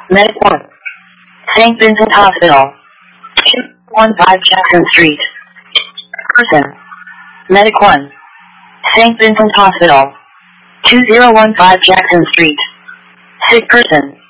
Medic 1. St. Vincent Hospital. 215 Jackson Street. Person. Medic 1. St. Vincent Hospital. 2015 Jackson Street. Sick person.